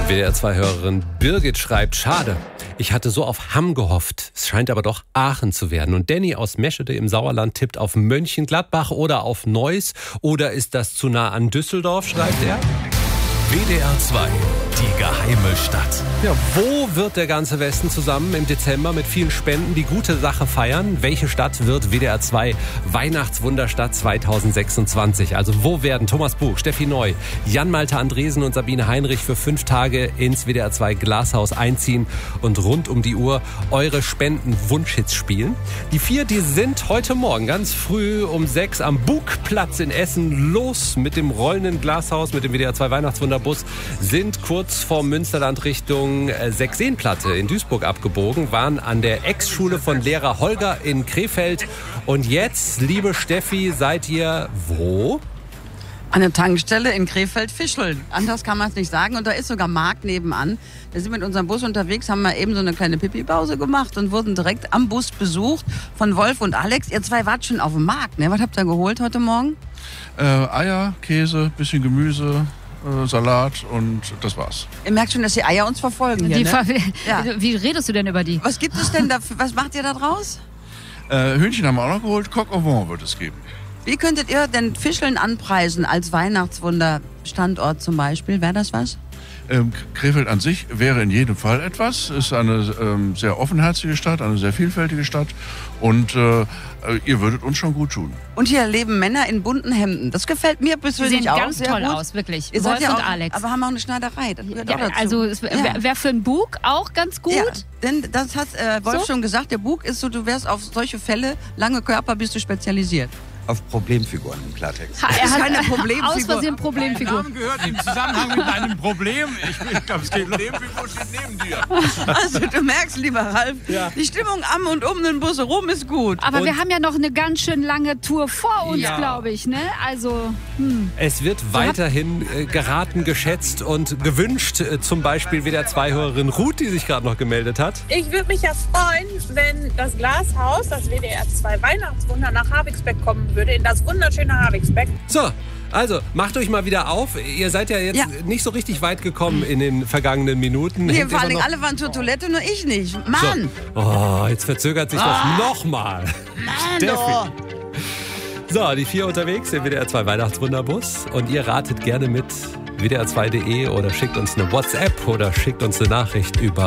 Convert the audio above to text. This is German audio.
WDR2-Hörerin Birgit schreibt, schade, ich hatte so auf Hamm gehofft. Es scheint aber doch Aachen zu werden. Und Danny aus Meschede im Sauerland tippt auf Mönchengladbach oder auf Neuss. Oder ist das zu nah an Düsseldorf, schreibt er. WDR 2, die geheime Stadt. Ja, wo wird der ganze Westen zusammen im Dezember mit vielen Spenden die gute Sache feiern? Welche Stadt wird WDR 2 Weihnachtswunderstadt 2026? Also wo werden Thomas Buch, Steffi Neu, Jan-Malte Andresen und Sabine Heinrich für 5 Tage ins WDR 2 Glashaus einziehen und rund um die Uhr eure Spenden-Wunschhits spielen? Die 4, die sind heute Morgen ganz früh um 6 am Bugplatz in Essen los mit dem rollenden Glashaus, mit dem WDR 2 Weihnachtswunderbus, sind kurz vor Münsterland Richtung Sechseenplatte in Duisburg abgebogen, waren an der Ex-Schule von Lehrer Holger in Krefeld. Und jetzt, liebe Steffi, seid ihr wo? An der Tankstelle in Krefeld-Fischeln. Anders kann man es nicht sagen. Und da ist sogar Markt nebenan. Wir sind mit unserem Bus unterwegs, haben mal eben so eine kleine Pipi-Pause gemacht und wurden direkt am Bus besucht von Wolf und Alex. Ihr zwei wart schon auf dem Markt, ne? Was habt ihr geholt heute Morgen? Eier, Käse, bisschen Gemüse, Salat und das war's. Ihr merkt schon, dass die Eier uns verfolgen hier, Ja. Wie redest du denn über die? Was gibt es denn da? Was macht ihr da draus? Hühnchen haben wir auch noch geholt, Coq au vin wird es geben. Wie könntet ihr denn Fischeln anpreisen als Weihnachtswunderstandort zum Beispiel? Wäre das was? Krefeld an sich wäre in jedem Fall etwas. Es ist eine sehr offenherzige Stadt, eine sehr vielfältige Stadt. Und ihr würdet uns schon gut tun. Und hier leben Männer in bunten Hemden. Das gefällt mir persönlich auch ganz sehr toll gut. aus, wirklich. Ihr seid Wolf ja und auch, Alex. aber haben auch eine Schneiderei. Das gehört auch dazu. Also es wäre für einen Bug auch ganz gut. Ja, denn das hat Wolf schon gesagt, der Bug ist so, du wärst auf solche Fälle, lange Körper, bist du spezialisiert. Auf Problemfiguren im Klartext. Er hat keine Problemfigur. Aus Versehen Problemfigur. Namen gehört im Zusammenhang mit einem Problem. Ich glaube, es geht Problemfigur steht neben dir. Also du merkst, lieber Ralf, die Stimmung am und um den Bus herum ist gut. Aber wir haben ja noch eine ganz schön lange Tour vor uns, glaube ich. Ne? Also, Es wird weiterhin geraten, geschätzt und gewünscht. Zum Beispiel WDR 2-Hörerin Ruth, die sich gerade noch gemeldet hat. Ich würde mich ja freuen, wenn das Glashaus, das WDR 2 Weihnachtswunder nach Havixbeck kommen würde, in das wunderschöne Havixbeck. So, also macht euch mal wieder auf. Ihr seid ja jetzt nicht so richtig weit gekommen in den vergangenen Minuten. Nee, vor allem alle waren zur Toilette, nur ich nicht. Mann! So. Oh, jetzt verzögert sich das nochmal. Steffi. So, die 4 unterwegs im WDR 2 Weihnachtswunderbus. Und ihr ratet gerne mit WDR2.de oder schickt uns eine WhatsApp oder schickt uns eine Nachricht über